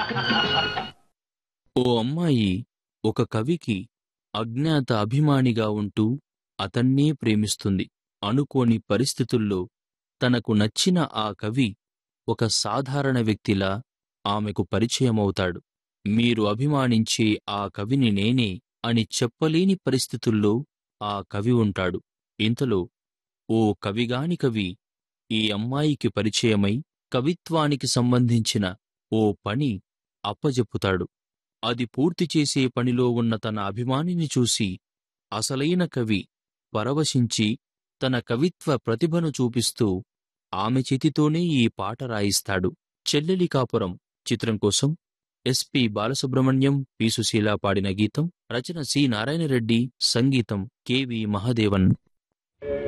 ఓ అమ్మాయి ఒక కవికి అజ్ఞాత అభిమానిగా ఉంటూ అతన్నే ప్రేమిస్తుంది. అనుకోని పరిస్థితుల్లో తనకు నచ్చిన ఆ కవి ఒక సాధారణ వ్యక్తిలా ఆమెకు పరిచయమవుతాడు. మీరు అభిమానించే ఆ కవిని నేనే అని చెప్పలేని పరిస్థితుల్లో ఆ కవి ఉంటాడు. ఇంతలో ఓ కవిగాని కవి ఈ అమ్మాయికి పరిచయమై కవిత్వానికి సంబంధించిన ఓ పని అప్పజెప్పుతాడు. అది పూర్తి చేసే పనిలో ఉన్న తన అభిమానిని చూసి అసలైన కవి పరవశించి తన కవిత్వ ప్రతిభను చూపిస్తూ ఆమె చేతితోనే ఈ పాట రాయిస్తాడు. చెల్లెలి కాపురం చిత్రం కోసం ఎస్పి బాలసుబ్రహ్మణ్యం, పి సుశీల పాడిన గీతం. రచన సి నారాయణరెడ్డి, సంగీతం కెవి మహదేవన్.